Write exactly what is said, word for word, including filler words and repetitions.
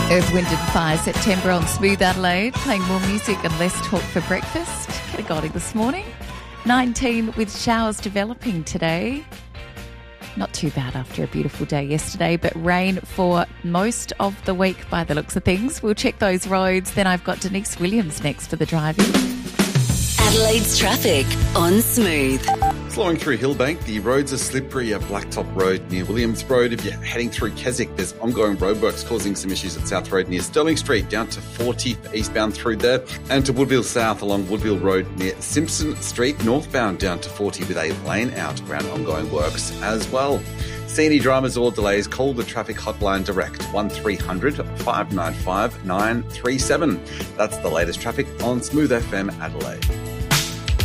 Earth, Wind and Fire, September on Smooth Adelaide, playing more music and less talk for breakfast. Categoric this morning. nineteen with showers developing today. Not too bad after a beautiful day yesterday, but rain for most of the week by the looks of things. We'll check those roads. Then I've got Denise Williams next for the driving. Adelaide's traffic on Smooth. Flowing through Hillbank, the roads are slippery at Blacktop Road near Williams Road. If you're heading through Keswick, there's ongoing roadworks causing some issues at South Road near Sterling Street, down to forty for eastbound through there, and to Woodville South along Woodville Road near Simpson Street, northbound down to forty with a lane out around ongoing works as well. See any dramas or delays, call the traffic hotline direct, one three hundred, five nine five, nine three seven. That's the latest traffic on Smooth F M Adelaide.